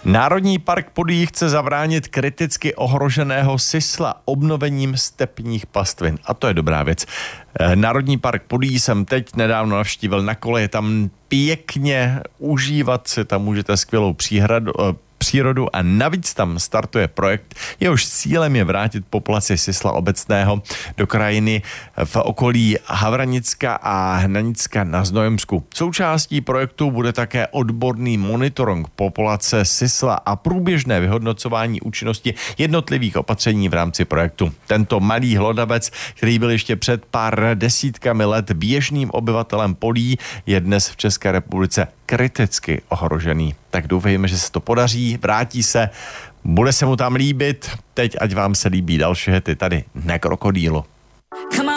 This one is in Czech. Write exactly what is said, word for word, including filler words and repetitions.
Národní park Podyjí chce zabránit kriticky ohroženého sisla obnovením stepních pastvin. A to je dobrá věc. Národní park Podyjí jsem teď nedávno navštívil na kole, je tam pěkně, užívat si tam můžete skvělou příhradu, přírodu a navíc tam startuje projekt, jehož cílem je vrátit populaci sisla obecného do krajiny v okolí Havranicka a Hnanicka na Znojemsku. Součástí projektu bude také odborný monitoring populace sisla a průběžné vyhodnocování účinnosti jednotlivých opatření v rámci projektu. Tento malý hlodavec, který byl ještě před pár desítkami let běžným obyvatelem Podyjí, je dnes v České republice kriticky ohrožený. Tak doufejme, že se to podaří, vrátí se, bude se mu tam líbit. Teď ať vám se líbí další hity tady na Krokodýlu.